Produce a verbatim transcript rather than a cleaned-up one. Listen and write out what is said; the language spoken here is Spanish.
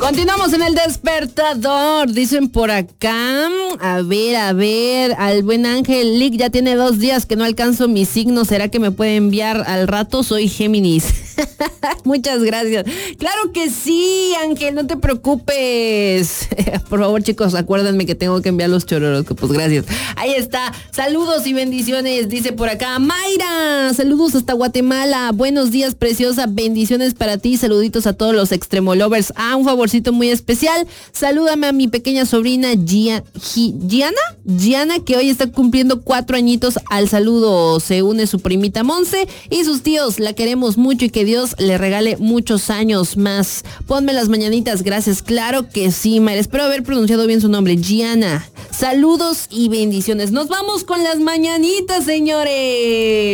Continuamos en el despertador. Dicen por acá, a ver, a ver, al buen Ángel Lick, ya tiene dos días que no alcanzo mi signo. ¿Será que me puede enviar al rato? Soy Géminis. Muchas gracias. Claro que sí, Ángel, no te preocupes. Por favor, chicos, acuérdenme que tengo que enviar los chororóscopos. Gracias. Ahí está. Saludos y bendiciones. Dice por acá, Mayra, saludos hasta Guatemala. Buenos días, preciosa. Bendiciones para ti. Saluditos a todos los extremo lovers. Ah, un favorcito muy especial. Salúdame a mi pequeña sobrina Gia, Gi, Giana, Giana, que hoy está cumpliendo cuatro añitos. Al saludo se une su primita Monse y sus tíos. La queremos mucho y que Dios le regale muchos años más. Ponme las mañanitas, gracias. Claro que sí, Mayra. Espero haber pronunciado bien su nombre, Giana. Saludos y bendiciones. Nos vamos con las mañanitas, señores.